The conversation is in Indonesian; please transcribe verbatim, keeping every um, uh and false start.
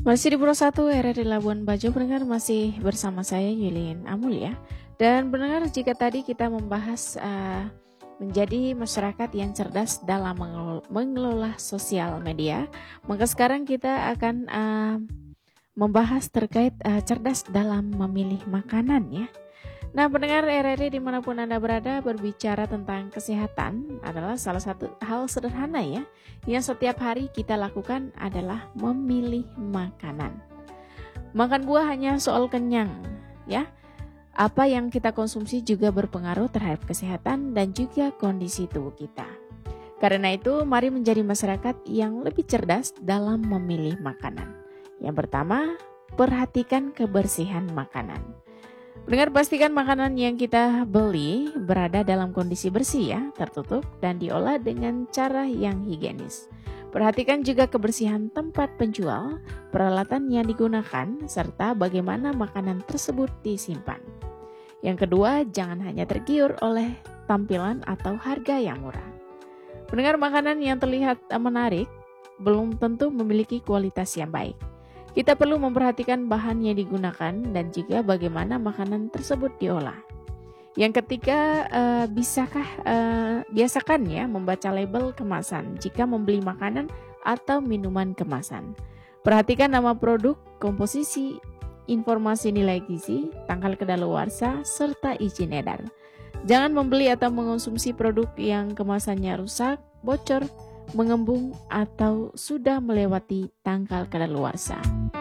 Masih di Puro satu R R I Labuan Bajo, pendengar, masih bersama saya Yulin Amul ya. Dan pendengar, jika tadi kita membahas uh, menjadi masyarakat yang cerdas dalam mengelola, mengelola sosial media, maka sekarang kita akan uh, membahas terkait uh, cerdas dalam memilih makanan ya. Nah, pendengar R R I dimanapun Anda berada, berbicara tentang kesehatan adalah salah satu hal sederhana ya, yang setiap hari kita lakukan adalah memilih makanan. Makan buah hanya soal kenyang ya. Apa yang kita konsumsi juga berpengaruh terhadap kesehatan dan juga kondisi tubuh kita. Karena itu, mari menjadi masyarakat yang lebih cerdas dalam memilih makanan. Yang pertama, perhatikan kebersihan makanan. Dengar, pastikan makanan yang kita beli berada dalam kondisi bersih ya, tertutup dan diolah dengan cara yang higienis. Perhatikan juga kebersihan tempat penjual, peralatan yang digunakan, serta bagaimana makanan tersebut disimpan. Yang kedua, jangan hanya tergiur oleh tampilan atau harga yang murah. Pendengar, makanan yang terlihat menarik belum tentu memiliki kualitas yang baik. Kita perlu memperhatikan bahan yang digunakan dan juga bagaimana makanan tersebut diolah. Yang ketiga, uh, bisakah uh, biasakan ya membaca label kemasan jika membeli makanan atau minuman kemasan. Perhatikan nama produk, komposisi, informasi nilai gizi, tanggal kadaluarsa, serta izin edar. Jangan membeli atau mengonsumsi produk yang kemasannya rusak, bocor, mengembung, atau sudah melewati tanggal kadaluarsa.